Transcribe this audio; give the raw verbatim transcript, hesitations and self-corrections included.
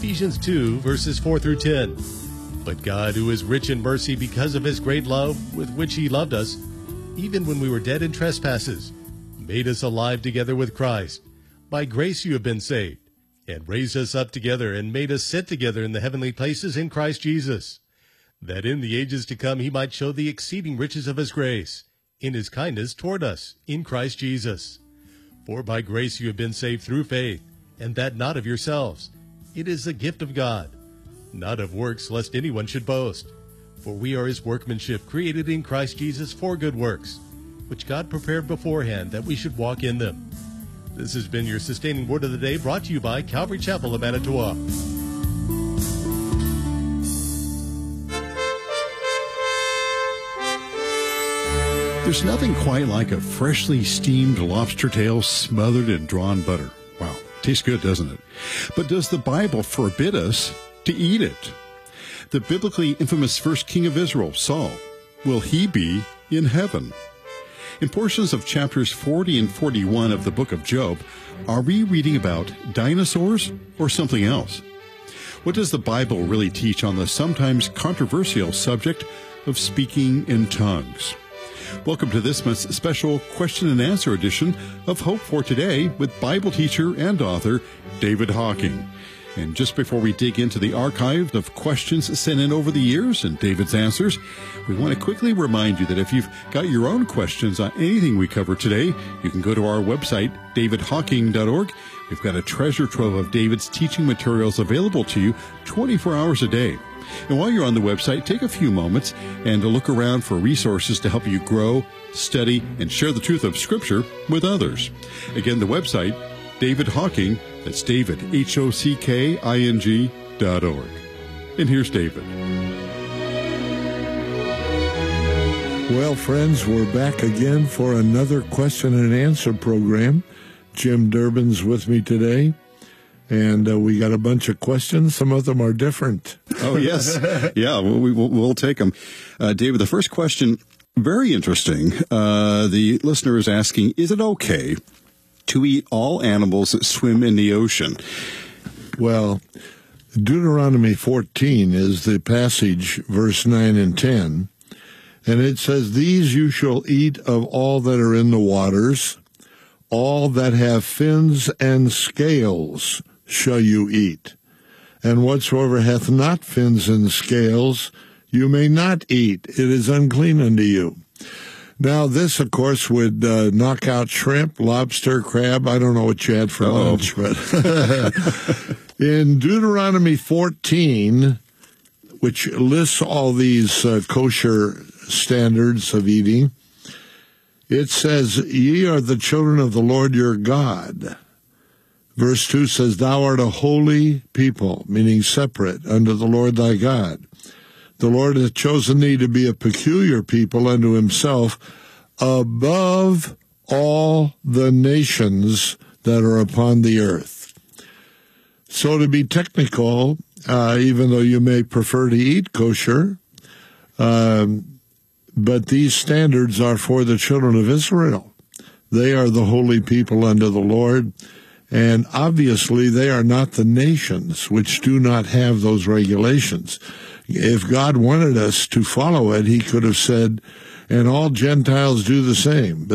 Ephesians two, verses four through ten. But God, who is rich in mercy because of his great love with which he loved us, even when we were dead in trespasses, made us alive together with Christ. By grace you have been saved, and raised us up together, and made us sit together in the heavenly places in Christ Jesus, that in the ages to come he might show the exceeding riches of his grace, in his kindness toward us, in Christ Jesus. For by grace you have been saved through faith, and that not of yourselves. It is the gift of God, not of works, lest anyone should boast. For we are his workmanship, created in Christ Jesus for good works, which God prepared beforehand that we should walk in them. This has been your Sustaining Word of the Day, brought to you by Calvary Chapel of Manitowoc. There's nothing quite like a freshly steamed lobster tail smothered in drawn butter. Wow, tastes good, doesn't it? But does the Bible forbid us to eat it? The biblically infamous first king of Israel, Saul, will he be in heaven? In portions of chapters forty and forty-one of the book of Job, are we reading about dinosaurs or something else? What does the Bible really teach on the sometimes controversial subject of speaking in tongues? Welcome to this month's special question and answer edition of Hope for Today with Bible teacher and author David Hocking. And just before we dig into the archive of questions sent in over the years and David's answers, we want to quickly remind you that if you've got your own questions on anything we cover today, you can go to our website, david hocking dot org. We've got a treasure trove of David's teaching materials available to you twenty-four hours a day. And while you're on the website, take a few moments and look around for resources to help you grow, study, and share the truth of Scripture with others. Again, the website, David Hocking, that's David, H O C K I N G dot org. And here's David. Well, friends, we're back again for another question and answer program. Jim Durbin's with me today. And uh, we got a bunch of questions. Some of them are different. Oh, yes. Yeah, we, we'll, we'll take them. Uh, David, the first question, very interesting. Uh, the listener is asking, is it okay to eat all animals that swim in the ocean? Well, Deuteronomy fourteen is the passage, verse nine and ten. And it says, "These you shall eat of all that are in the waters, all that have fins and scales shall you eat. And whatsoever hath not fins and scales, you may not eat. It is unclean unto you." Now, this, of course, would uh, knock out shrimp, lobster, crab. I don't know what you had for Uh-oh. lunch, but in Deuteronomy fourteen, which lists all these uh, kosher standards of eating, it says, "Ye are the children of the Lord your God." Verse two says, "Thou art a holy people," meaning separate, "unto the Lord thy God. The Lord hath chosen thee to be a peculiar people unto himself, above all the nations that are upon the earth." So to be technical, uh, even though you may prefer to eat kosher, um, but these standards are for the children of Israel. They are the holy people unto the Lord. And obviously, they are not the nations which do not have those regulations. If God wanted us to follow it, he could have said, "And all Gentiles do the same."